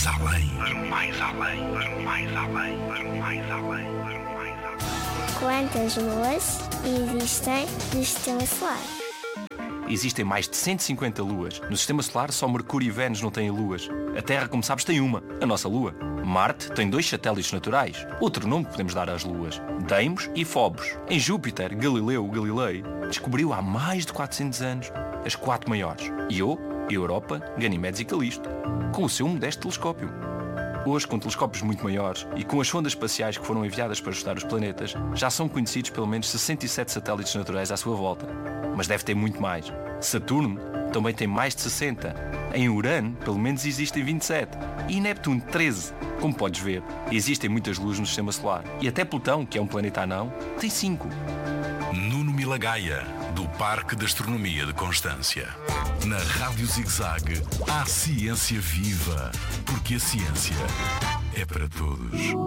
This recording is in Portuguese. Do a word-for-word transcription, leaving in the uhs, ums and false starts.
mais além, para o mais além, para o mais além, para o mais além, para o mais além. Quantas luas existem no Sistema Solar? Existem mais de cento e cinquenta luas. No Sistema Solar só Mercúrio e Vênus não têm luas. A Terra, como sabes, tem uma, a nossa Lua. Marte tem dois satélites naturais. Outro nome que podemos dar às luas: Deimos e Phobos. Em Júpiter, Galileu Galilei descobriu há mais de quatrocentos anos as quatro maiores: Io, Europa, Ganimedes e Calisto, com o seu modesto telescópio. Hoje, com telescópios muito maiores e com as sondas espaciais que foram enviadas para estudar os planetas, já são conhecidos pelo menos sessenta e sete satélites naturais à sua volta. Mas deve ter muito mais. Saturno também tem mais de sessenta. Em Urano, pelo menos existem vinte e sete. E Neptuno, treze. Como podes ver, existem muitas luas no Sistema Solar. E até Plutão, que é um planeta anão, tem cinco. Nuno Milagaya, do Parque de Astronomia de Constância. Na Rádio Zig-Zag, há ciência viva, porque a ciência é para todos.